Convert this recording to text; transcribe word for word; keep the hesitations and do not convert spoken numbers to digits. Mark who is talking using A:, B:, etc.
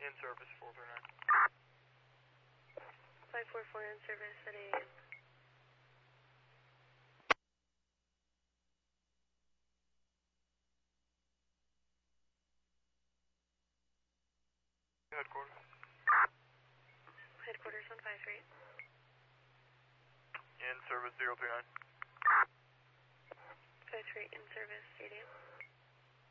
A: In service, four three nine.
B: five four four in service at eight a m.
A: Headquarters.
B: Headquarters on five three.
A: In service, zero three nine.
B: five three in service, eight a m.